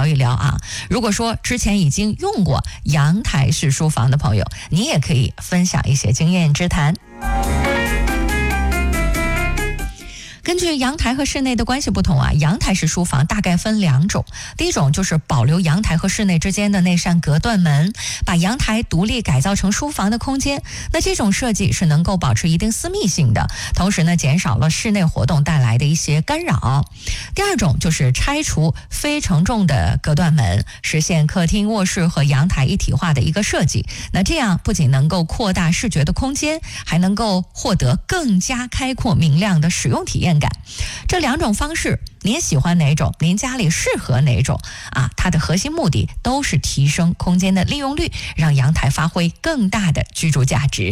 一聊啊。如果说之前已经用过阳台式书房的朋友，你也可以分享一些经验之谈。根据阳台和室内的关系不同啊，阳台式书房大概分两种。第一种就是保留阳台和室内之间的那扇隔断门，把阳台独立改造成书房的空间。那这种设计是能够保持一定私密性的，同时呢，减少了室内活动带来的一些干扰。第二种就是拆除非承重的隔断门，实现客厅、卧室和阳台一体化的一个设计。那这样不仅能够扩大视觉的空间，还能够获得更加开阔明亮的使用体验感。这两种方式您喜欢哪种，您家里适合哪种啊？它的核心目的都是提升空间的利用率，让阳台发挥更大的居住价值。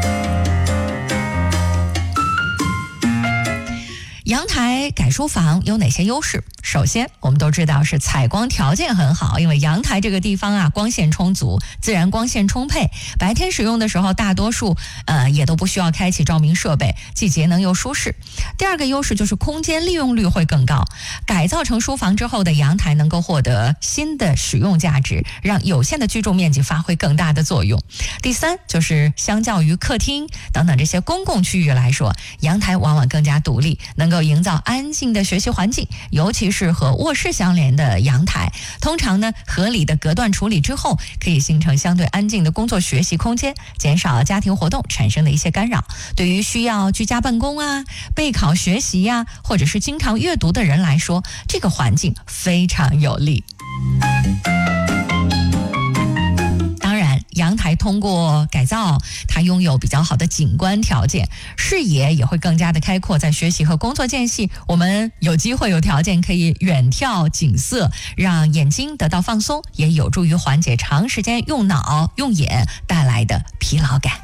阳台改书房有哪些优势？首先我们都知道是采光条件很好，因为阳台这个地方啊，光线充足，自然光线充沛，白天使用的时候大多数也都不需要开启照明设备，既节能又舒适。第二个优势就是空间利用率会更高，改造成书房之后的阳台能够获得新的使用价值，让有限的居住面积发挥更大的作用。第三就是相较于客厅等等这些公共区域来说，阳台往往更加独立，能够营造安静的学习环境，尤其是和卧室相连的阳台，通常呢合理的隔断处理之后，可以形成相对安静的工作学习空间，减少家庭活动产生的一些干扰。对于需要居家办公啊、备考学习呀，或者是经常阅读的人来说，这个环境非常有利。阳台通过改造，它拥有比较好的景观条件，视野也会更加的开阔。在学习和工作间隙，我们有机会有条件可以远眺景色，让眼睛得到放松，也有助于缓解长时间用脑用眼带来的疲劳感。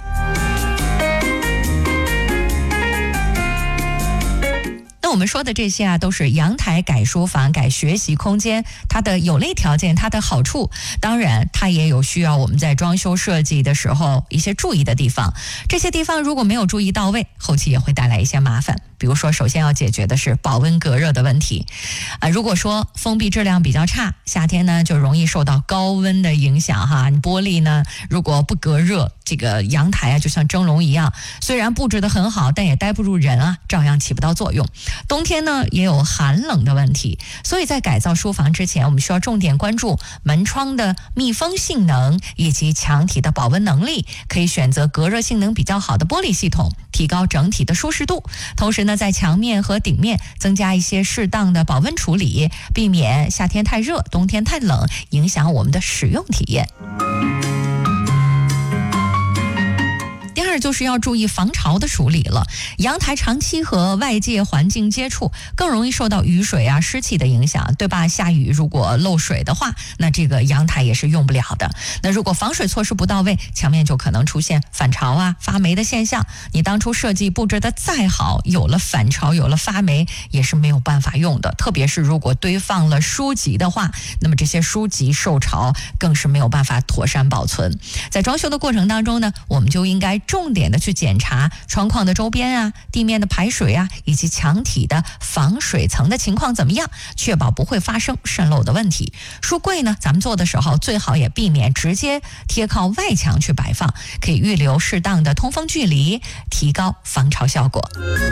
那我们说的这些啊，都是阳台改书房、改学习空间它的有利条件，它的好处。当然它也有需要我们在装修设计的时候一些注意的地方，这些地方如果没有注意到位，后期也会带来一些麻烦。比如说首先要解决的是保温隔热的问题如果说封闭质量比较差，夏天呢就容易受到高温的影响哈。你玻璃呢如果不隔热，这个阳台啊就像蒸笼一样，虽然布置得很好，但也待不住人啊，照样起不到作用。冬天呢也有寒冷的问题，所以在改造书房之前，我们需要重点关注门窗的密封性能以及墙体的保温能力，可以选择隔热性能比较好的玻璃系统，提高整体的舒适度。同时呢，在墙面和顶面增加一些适当的保温处理，避免夏天太热，冬天太冷，影响我们的使用体验。第二就是要注意防潮的处理了。阳台长期和外界环境接触，更容易受到雨水啊、湿气的影响，对吧？下雨如果漏水的话，那这个阳台也是用不了的。那如果防水措施不到位，墙面就可能出现反潮啊、发霉的现象。你当初设计布置的再好，有了反潮、有了发霉，也是没有办法用的。特别是如果堆放了书籍的话，那么这些书籍受潮更是没有办法妥善保存。在装修的过程当中呢，我们就应该重点的去检查窗框的周边啊、地面的排水啊，以及墙体的防水层的情况怎么样，确保不会发生渗漏的问题。书柜呢，咱们做的时候最好也避免直接贴靠外墙去摆放，可以预留适当的通风距离，提高防潮效果。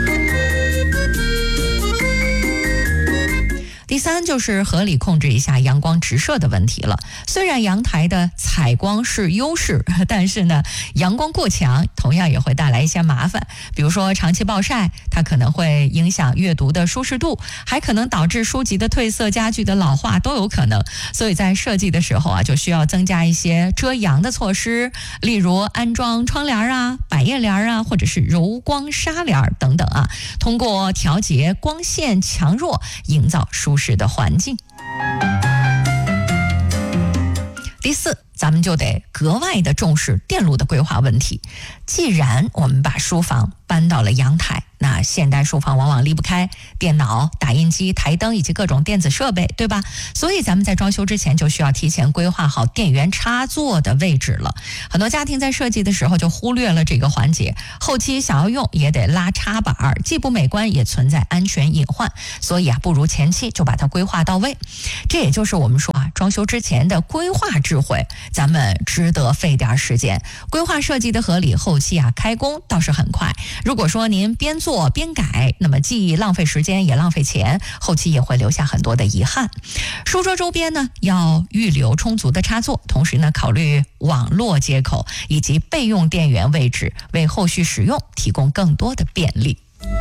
第三就是合理控制一下阳光直射的问题了。虽然阳台的采光是优势，但是呢，阳光过强同样也会带来一些麻烦。比如说长期暴晒，它可能会影响阅读的舒适度，还可能导致书籍的褪色、家具的老化都有可能。所以在设计的时候啊，就需要增加一些遮阳的措施，例如安装窗帘啊、百叶帘啊，或者是柔光纱帘等等啊，通过调节光线强弱，营造舒适的环境。第四，咱们就得格外的重视电路的规划问题。既然我们把书房搬到了阳台，那现代书房往往离不开电脑、打印机、台灯以及各种电子设备，对吧？所以咱们在装修之前就需要提前规划好电源插座的位置了。很多家庭在设计的时候就忽略了这个环节，后期想要用也得拉插板，既不美观也存在安全隐患，所以不如前期就把它规划到位。这也就是我们说啊，装修之前的规划智慧，咱们值得费点时间。规划设计的合理，后期啊开工倒是很快。如果说您边做边改，那么既浪费时间也浪费钱，后期也会留下很多的遗憾。书桌周边呢要预留充足的插座，同时呢考虑网络接口以及备用电源位置，为后续使用提供更多的便利。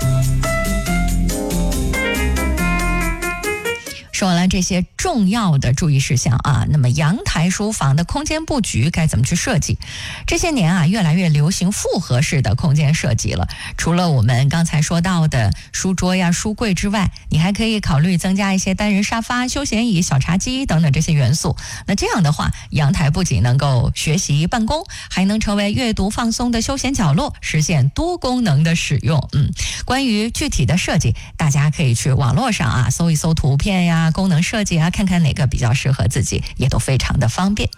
说完了这些重要的注意事项啊，那么阳台书房的空间布局该怎么去设计？这些年啊，越来越流行复合式的空间设计了。除了我们刚才说到的书桌呀、书柜之外，你还可以考虑增加一些单人沙发、休闲椅、小茶几等等这些元素。那这样的话，阳台不仅能够学习办公，还能成为阅读放松的休闲角落，实现多功能的使用。关于具体的设计，大家可以去网络上啊搜一搜图片呀、功能设计啊，看看哪个比较适合自己，也都非常的方便。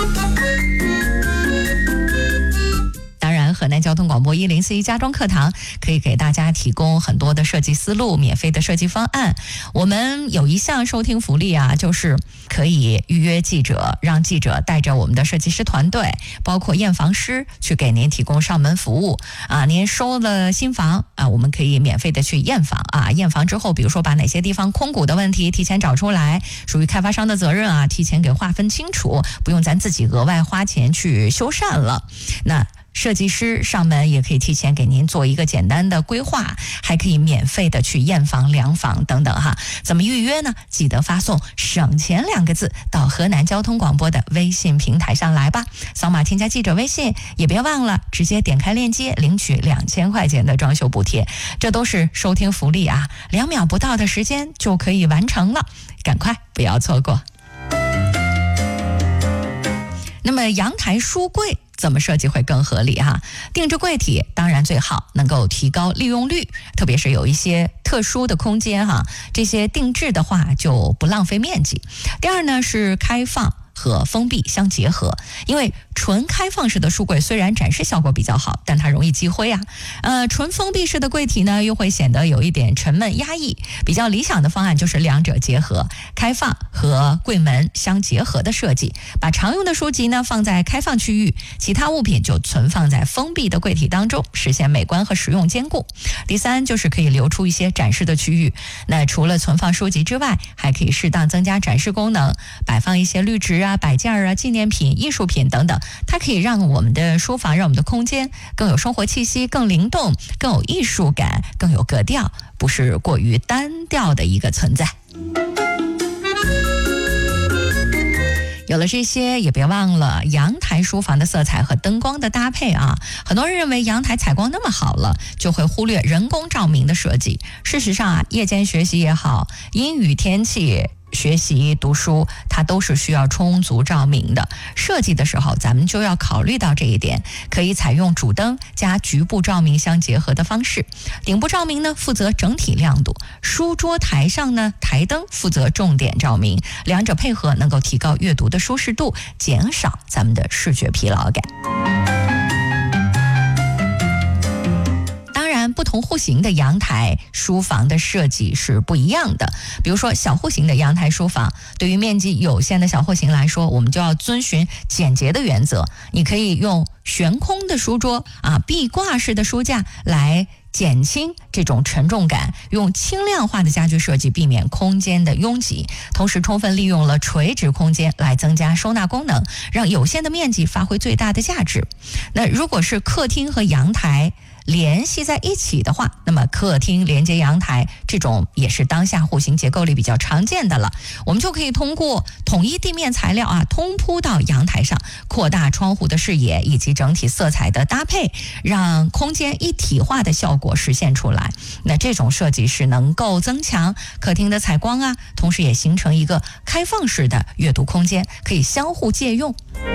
当然，河南交通广播1041家装课堂可以给大家提供很多的设计思路，免费的设计方案。我们有一项收听福利啊，就是可以预约记者，让记者带着我们的设计师团队，包括验房师，去给您提供上门服务啊。您收了新房啊，我们可以免费的去验房啊。验房之后，比如说把哪些地方空鼓的问题提前找出来，属于开发商的责任啊，提前给划分清楚，不用咱自己额外花钱去修缮了。那设计师上门也可以提前给您做一个简单的规划，还可以免费的去验房、量房等等哈。怎么预约呢？记得发送省钱2个字到河南交通广播的微信平台上来吧，扫码添加记者微信，也别忘了直接点开链接领取2000块钱的装修补贴，这都是收听福利啊，2秒不到的时间就可以完成了，赶快不要错过。那么阳台书柜怎么设计会更合理哈？定制柜体当然最好能够提高利用率，特别是有一些特殊的空间哈，这些定制的话就不浪费面积。第二呢是开放和封闭相结合，因为纯开放式的书柜虽然展示效果比较好，但它容易积灰啊。纯封闭式的柜体呢，又会显得有一点沉闷压抑。比较理想的方案就是两者结合，开放和柜门相结合的设计，把常用的书籍呢放在开放区域，其他物品就存放在封闭的柜体当中，实现美观和实用兼顾。第三就是可以留出一些展示的区域，那除了存放书籍之外，还可以适当增加展示功能，摆放一些绿植啊、摆件啊、纪念品、艺术品等等，它可以让我们的书房、让我们的空间更有生活气息、更灵动、更有艺术感、更有格调，不是过于单调的一个存在。有了这些，也别忘了阳台书房的色彩和灯光的搭配啊。很多人认为阳台采光那么好了，就会忽略人工照明的设计。事实上啊，夜间学习也好，阴雨天气学习读书，它都是需要充足照明的。设计的时候咱们就要考虑到这一点，可以采用主灯加局部照明相结合的方式。顶部照明呢负责整体亮度，书桌台上呢台灯负责重点照明，两者配合能够提高阅读的舒适度，减少咱们的视觉疲劳感。不同户型的阳台书房的设计是不一样的。比如说小户型的阳台书房，对于面积有限的小户型来说，我们就要遵循简洁的原则。你可以用悬空的书桌啊、壁挂式的书架来减轻这种沉重感，用轻量化的家具设计避免空间的拥挤，同时充分利用了垂直空间来增加收纳功能，让有限的面积发挥最大的价值。那如果是客厅和阳台联系在一起的话，那么客厅连接阳台这种也是当下户型结构里比较常见的了。我们就可以通过统一地面材料啊，通铺到阳台上，扩大窗户的视野以及整体色彩的搭配，让空间一体化的效果实现出来。那这种设计是能够增强客厅的采光啊，同时也形成一个开放式的阅读空间，可以相互借用。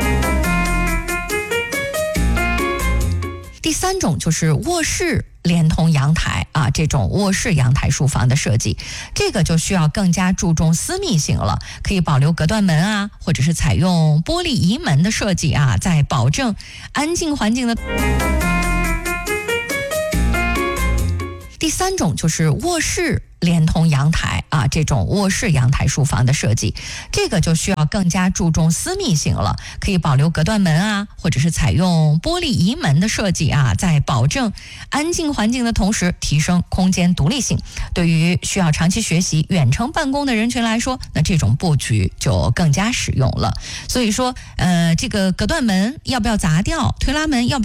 第三种就是卧室连通阳台啊，这种卧室阳台书房的设计，这个就需要更加注重私密性了，可以保留隔断门啊，或者是采用玻璃移门的设计啊，在保证安静环境的。第第3种就是卧室连通阳台啊，这种卧室阳台书房的设计，这个就需要更加注重私密性了，可以保留隔断门啊，或者是采用玻璃移门的设计啊，在保证安静环境的同时，提升空间独立性。对于需要长期学习、远程办公的人群来说，那这种布局就更加实用了。所以说，这个隔断门要不要砸掉，推拉门要不要